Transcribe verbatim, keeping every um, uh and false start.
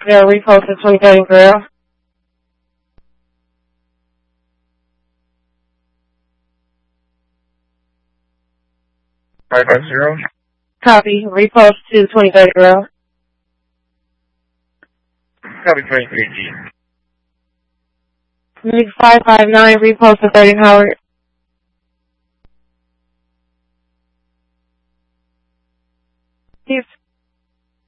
Yeah, repost to twenty thirty Grill. five five zero. Copy. Repost to twenty thirty Grill. Copy twenty-three G. Mix five five nine, repost to thirty Howard. Yes.